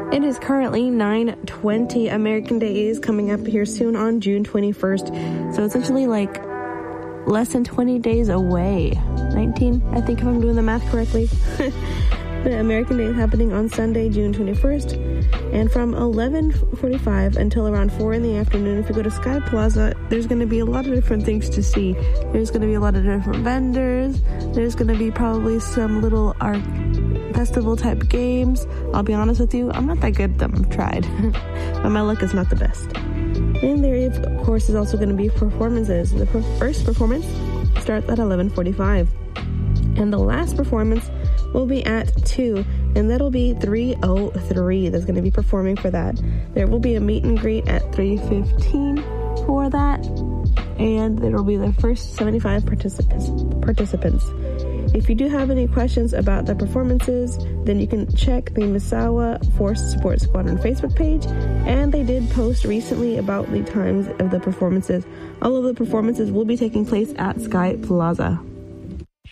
It is currently 9:20. American Day is coming up here soon on June 21st. So essentially like less than 20 days away. 19, I think, if I'm doing the math correctly. The American Day is happening on Sunday, June 21st. And from 11:45 until around 4 in the afternoon, if you go to Sky Plaza, there's going to be a lot of different things to see. There's going to be a lot of different vendors. There's going to be probably some little art festival type games. I'll be honest with you, I'm not that good at them. I've tried, but my luck is not the best. And there, of course, is also going to be performances. The first performance starts at 11:45, and the last performance will be at 2, and that'll be 3:03 that's going to be performing for that. There will be a meet and greet at 3:15 for that, and there will be the first 75 participants. If you do have any questions about the performances, then you can check the Misawa Force Support Squadron Facebook page, and they did post recently about the times of the performances. All of the performances will be taking place at Sky Plaza.